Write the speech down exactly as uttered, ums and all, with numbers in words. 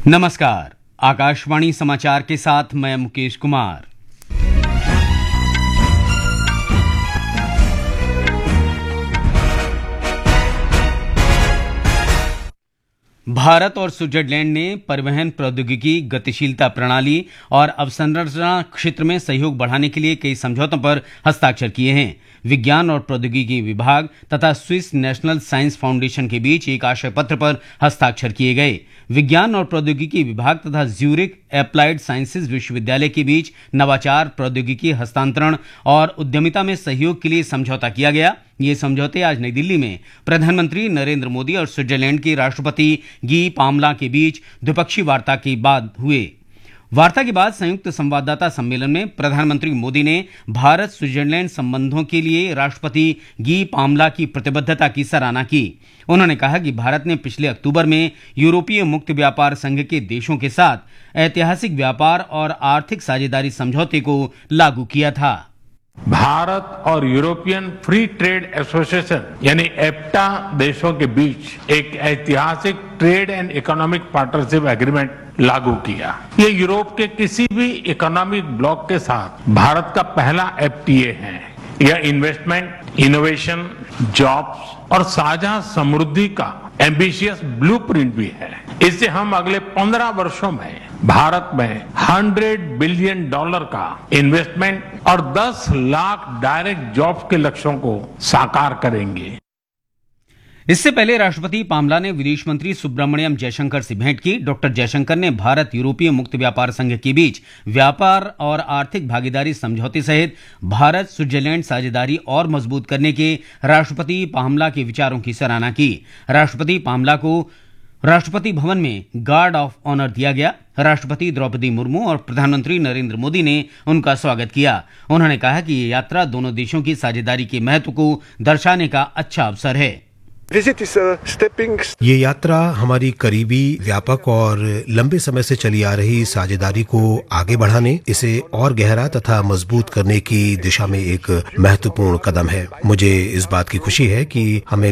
नमस्कार, आकाशवाणी समाचार के साथ मैं मुकेश कुमार। भारत और स्विट्जरलैंड ने परिवहन प्रौद्योगिकी, गतिशीलता प्रणाली और अवसंरचना क्षेत्र में सहयोग बढ़ाने के लिए कई समझौतों पर हस्ताक्षर किए हैं। विज्ञान और प्रौद्योगिकी विभाग तथा स्विस नेशनल साइंस फाउंडेशन के बीच एक आशय पत्र पर हस्ताक्षर किए गए। विज्ञान और प्रौद्योगिकी विभाग तथा ज्यूरिख एप्लाइड साइंसेज विश्वविद्यालय के बीच नवाचार, प्रौद्योगिकी हस्तांतरण और उद्यमिता में सहयोग के लिए समझौता किया गया। ये समझौते आज नई दिल्ली में प्रधानमंत्री नरेंद्र मोदी और स्विट्जरलैंड के राष्ट्रपति गी पामला के बीच द्विपक्षीय वार्ता के बाद हुए। वार्ता के बाद संयुक्त संवाददाता सम्मेलन में प्रधानमंत्री मोदी ने भारत स्विट्जरलैंड संबंधों के लिए राष्ट्रपति गी पामला की प्रतिबद्धता की सराहना की। उन्होंने कहा कि भारत ने पिछले अक्टूबर में यूरोपीय मुक्त व्यापार संघ के देशों के साथ ऐतिहासिक व्यापार और आर्थिक साझेदारी समझौते को लागू किया था। भारत और यूरोपियन फ्री ट्रेड एसोसिएशन यानी एफ्टा देशों के बीच एक ऐतिहासिक trade and economic partnership agreement लागू किया। ये यूरोप के किसी भी इकोनॉमिक ब्लॉक के साथ भारत का पहला एफटीए है। यह इन्वेस्टमेंट, इनोवेशन, जॉब्स और साझा समृद्धि का एम्बिशियस ब्लूप्रिंट भी है। इससे हम अगले पंद्रह वर्षों में भारत में सौ बिलियन डॉलर का इन्वेस्टमेंट और दस लाख डायरेक्ट जॉब्स के लक्ष्यों को साकार करेंगे। इससे पहले राष्ट्रपति पामला ने विदेश मंत्री सुब्रमण्यम जयशंकर से भेंट की। डॉक्टर जयशंकर ने भारत यूरोपीय मुक्त व्यापार संघ के बीच व्यापार और आर्थिक भागीदारी समझौते सहित भारत स्विट्जरलैंड साझेदारी और मजबूत करने के राष्ट्रपति पामला के विचारों की सराहना की। राष्ट्रपति पामला को राष्ट्रपति भवन में गार्ड ऑफ ऑनर दिया गया। राष्ट्रपति द्रौपदी मुर्मू और प्रधानमंत्री नरेंद्र मोदी ने उनका स्वागत किया। उन्होंने कहा कि ये यात्रा दोनों देशों की साझेदारी के महत्व को दर्शाने का अच्छा अवसर है। ये यात्रा हमारी करीबी, व्यापक और लंबे समय से चली आ रही साझेदारी को आगे बढ़ाने, इसे और गहरा तथा मजबूत करने की दिशा में एक महत्वपूर्ण कदम है। मुझे इस बात की खुशी है कि हमें